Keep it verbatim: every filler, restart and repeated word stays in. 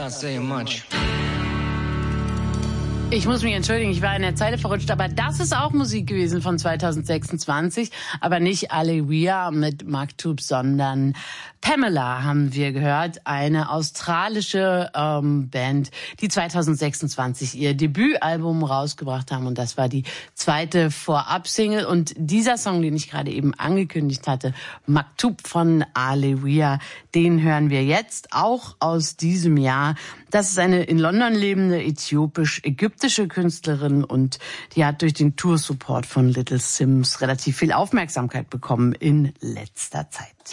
not saying much. Ich muss mich entschuldigen, ich war in der Zeile verrutscht, aber das ist auch Musik gewesen von zweitausendsechsundzwanzig, aber nicht Aleluia mit Maktub, sondern Pamela haben wir gehört, eine australische ähm, Band, die zweitausendsechsundzwanzig ihr Debütalbum rausgebracht haben und das war die zweite Vorab-Single und dieser Song, den ich gerade eben angekündigt hatte, Maktub von Aleluia, den hören wir jetzt auch aus diesem Jahr. Das ist eine in London lebende äthiopisch-ägyptische Künstlerin und die hat durch den Tour-Support von Little Sims relativ viel Aufmerksamkeit bekommen in letzter Zeit.